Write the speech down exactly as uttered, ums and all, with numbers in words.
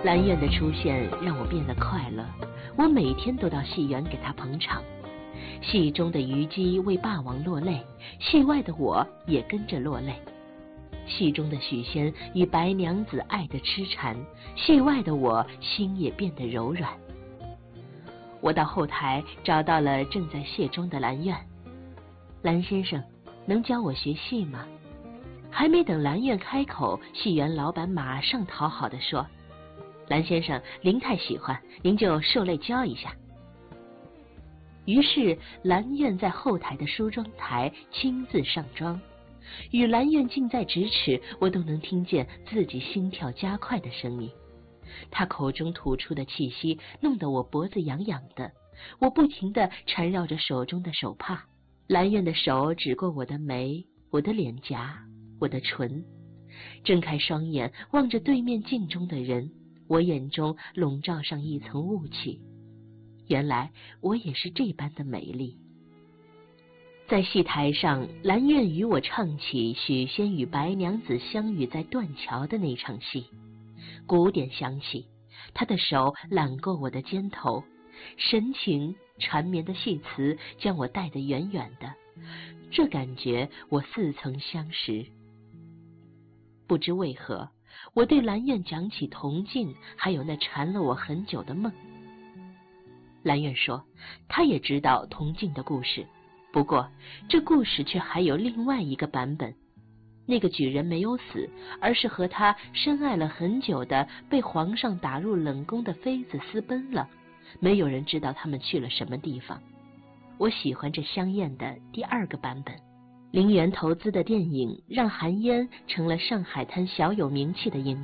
兰苑的出现让我变得快乐，我每天都到戏园给他捧场。戏中的虞姬为霸王落泪，戏外的我也跟着落泪。戏中的许仙与白娘子爱得痴缠，戏外的我心也变得柔软。我到后台找到了正在卸妆的兰苑。兰先生，能教我学戏吗？还没等兰苑开口，戏园老板马上讨好地说：兰先生，您太喜欢，您就受累教一下。于是兰苑在后台的梳妆台亲自上妆，与兰苑近在咫尺，我都能听见自己心跳加快的声音。她口中吐出的气息弄得我脖子痒痒的，我不停地缠绕着手中的手帕。兰苑的手指过我的眉，我的脸颊，我的唇。睁开双眼望着对面镜中的人，我眼中笼罩上一层雾气。原来我也是这般的美丽。在戏台上，兰苑与我唱起许仙与白娘子相遇在断桥的那场戏。鼓点响起，他的手揽过我的肩头，深情缠绵的戏词将我带得远远的，这感觉我似曾相识。不知为何，我对兰苑讲起铜镜，还有那缠了我很久的梦。兰苑说，她也知道铜镜的故事，不过这故事却还有另外一个版本。那个举人没有死，而是和他深爱了很久的被皇上打入冷宫的妃子私奔了，没有人知道他们去了什么地方。我喜欢这香艳的第二个版本。林园投资的电影让韩嫣成了上海滩小有名气的演员。